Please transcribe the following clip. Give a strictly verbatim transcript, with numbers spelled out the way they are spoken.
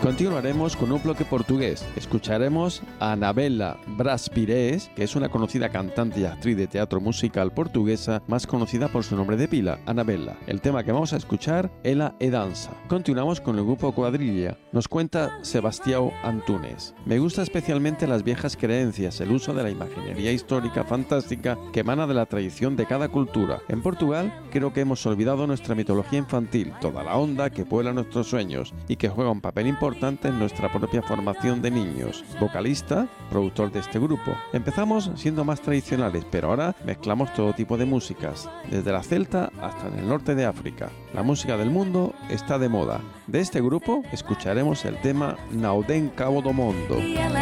Continuaremos con un bloque portugués. Escucharemos a Anabela Braz Pires, que es una conocida cantante y actriz de teatro musical portuguesa, más conocida por su nombre de pila, Anabela. El tema que vamos a escuchar, Ela é Dança. Continuamos con el grupo Cuadrilla. Nos cuenta Sebastião Antunes. Me gusta especialmente las viejas creencias, el uso de la imaginería histórica fantástica que emana de la tradición de cada cultura. En Portugal, creo que hemos olvidado nuestra mitología infantil, toda la onda que puebla nuestros sueños y que juega un papel importante en nuestra propia formación de niños. Vocalista, productor de este grupo. Empezamos siendo más tradicionales, pero ahora mezclamos todo tipo de músicas, desde la celta hasta en el norte de África. La música del mundo está de moda. De este grupo escucharemos el tema Naudem Cabo do Mundo.